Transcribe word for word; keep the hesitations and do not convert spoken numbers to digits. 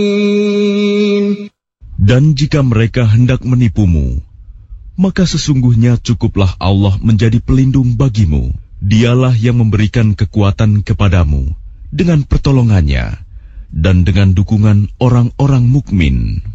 Dan jika mereka hendak menipumu, maka sesungguhnya cukuplah Allah menjadi pelindung bagimu. Dialah yang memberikan kekuatan kepadamu dengan pertolongannya dan dengan dukungan orang-orang mukmin.